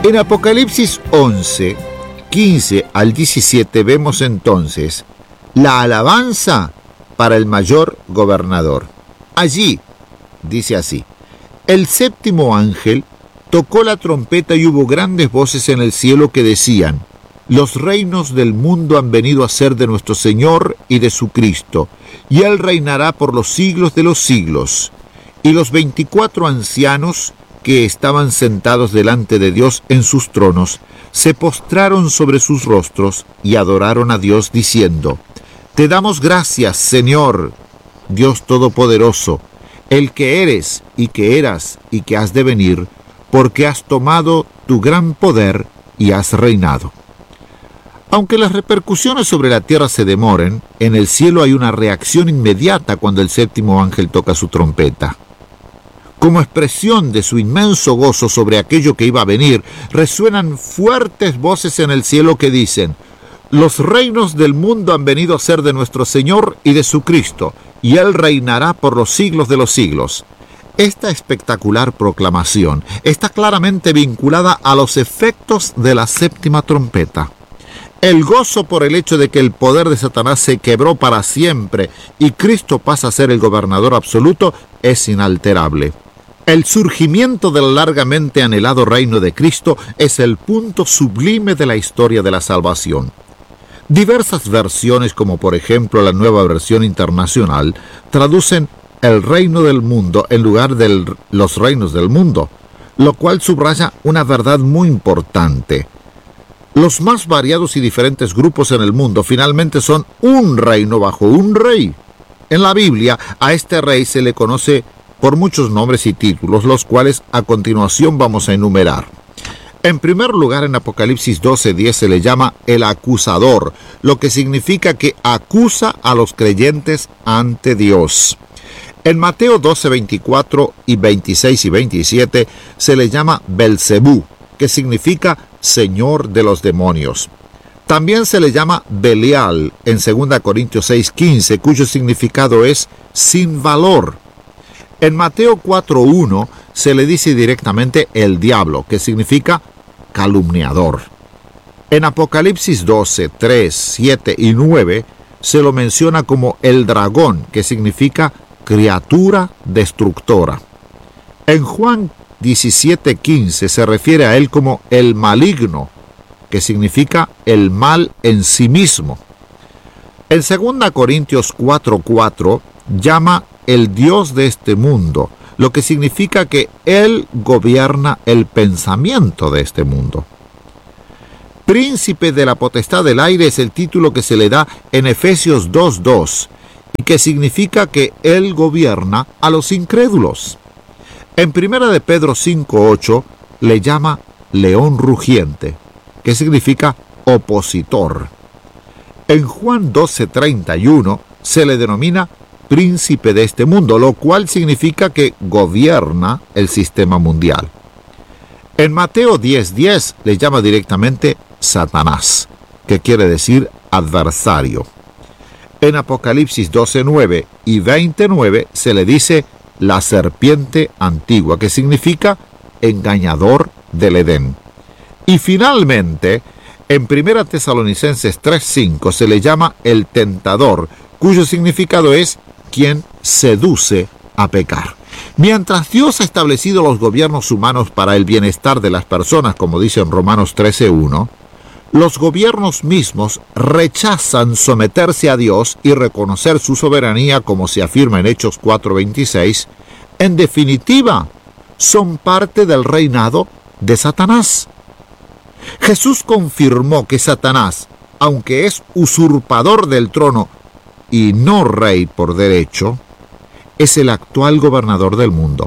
En Apocalipsis 11, 15 al 17 vemos entonces la alabanza para el mayor gobernador. Allí dice así: el séptimo ángel tocó la trompeta y hubo grandes voces en el cielo que decían: los reinos del mundo han venido a ser de nuestro Señor y de su Cristo, y Él reinará por los siglos de los siglos. Y los 24 ancianos que estaban sentados delante de Dios en sus tronos, se postraron sobre sus rostros y adoraron a Dios diciendo: te damos gracias, Señor, Dios Todopoderoso, el que eres y que eras y que has de venir, porque has tomado tu gran poder y has reinado. Aunque las repercusiones sobre la tierra se demoren, en el cielo hay una reacción inmediata cuando el séptimo ángel toca su trompeta. Como expresión de su inmenso gozo sobre aquello que iba a venir, resuenan fuertes voces en el cielo que dicen: los reinos del mundo han venido a ser de nuestro Señor y de su Cristo, y Él reinará por los siglos de los siglos. Esta espectacular proclamación está claramente vinculada a los efectos de la séptima trompeta. El gozo por el hecho de que el poder de Satanás se quebró para siempre y Cristo pasa a ser el gobernador absoluto es inalterable. El surgimiento del largamente anhelado reino de Cristo es el punto sublime de la historia de la salvación. Diversas versiones, como por ejemplo la Nueva Versión Internacional, traducen el reino del mundo en lugar de los reinos del mundo, lo cual subraya una verdad muy importante. Los más variados y diferentes grupos en el mundo finalmente son un reino bajo un rey. En la Biblia, a este rey se le conoce por muchos nombres y títulos, los cuales a continuación vamos a enumerar. En primer lugar, en Apocalipsis 12:10 se le llama el acusador, lo que significa que acusa a los creyentes ante Dios. En Mateo 12:24 y 26 y 27 se le llama Belcebú, que significa Señor de los demonios. También se le llama Belial en 2 Corintios 6:15, cuyo significado es sin valor. En Mateo 4:1 se le dice directamente el diablo, que significa calumniador. En Apocalipsis 12:3, 7 y 9 se lo menciona como el dragón, que significa criatura destructora. En Juan 17:15 se refiere a él como el maligno, que significa el mal en sí mismo. En 2 Corintios 4:4 llama el Dios de este mundo, lo que significa que Él gobierna el pensamiento de este mundo. Príncipe de la potestad del aire es el título que se le da en Efesios 2:2 y que significa que Él gobierna a los incrédulos. En 1 de Pedro 5:8 le llama león rugiente, que significa opositor. En Juan 12:31 se le denomina príncipe de este mundo, lo cual significa que gobierna el sistema mundial. En Mateo 10:10 le llama directamente Satanás, que quiere decir adversario. En Apocalipsis 12:9 y 20:9 se le dice la serpiente antigua, que significa engañador del Edén. Y finalmente, en 1 Tesalonicenses 3:5 se le llama el tentador, cuyo significado es quien seduce a pecar. Mientras Dios ha establecido los gobiernos humanos para el bienestar de las personas, como dice en Romanos 13:1, los gobiernos mismos rechazan someterse a Dios y reconocer su soberanía, como se afirma en Hechos 4:26. En definitiva, son parte del reinado de Satanás. Jesús confirmó que Satanás, aunque es usurpador del trono y no rey por derecho, es el actual gobernador del mundo.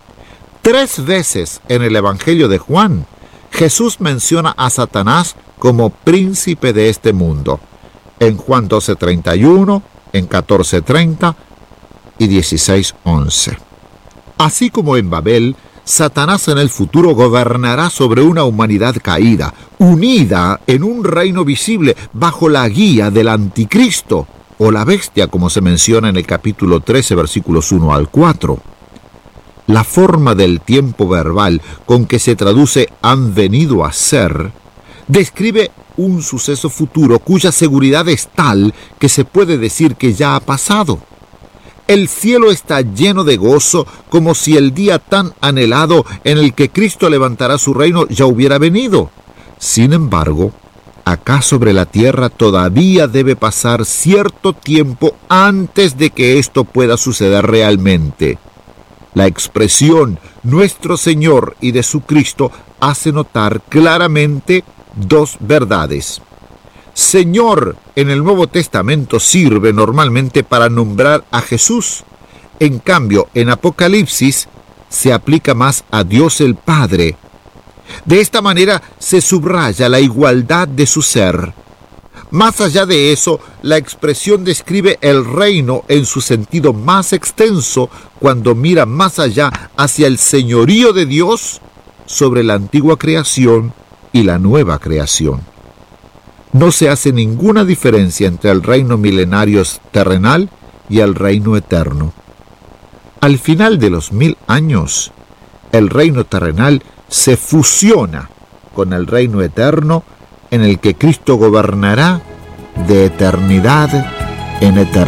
3 veces en el Evangelio de Juan, Jesús menciona a Satanás como príncipe de este mundo. En Juan 12:31, en 14:30 y 16:11. Así como en Babel, Satanás en el futuro gobernará sobre una humanidad caída, unida en un reino visible bajo la guía del anticristo, o la bestia, como se menciona en el capítulo 13, versículos 1 al 4. La forma del tiempo verbal con que se traduce han venido a ser describe un suceso futuro cuya seguridad es tal que se puede decir que ya ha pasado. El cielo está lleno de gozo, como si el día tan anhelado en el que Cristo levantará su reino ya hubiera venido. Sin embargo, acá sobre la tierra todavía debe pasar cierto tiempo antes de que esto pueda suceder realmente. La expresión nuestro Señor y de su Cristo hace notar claramente dos verdades. Señor en el Nuevo Testamento sirve normalmente para nombrar a Jesús. En cambio, en Apocalipsis se aplica más a Dios el Padre. De esta manera se subraya la igualdad de su ser. Más allá de eso, la expresión describe el reino en su sentido más extenso cuando mira más allá hacia el señorío de Dios sobre la antigua creación y la nueva creación. No se hace ninguna diferencia entre el reino milenario terrenal y el reino eterno. Al final de los 1000 años, el reino terrenal se fusiona con el reino eterno en el que Cristo gobernará de eternidad en eternidad.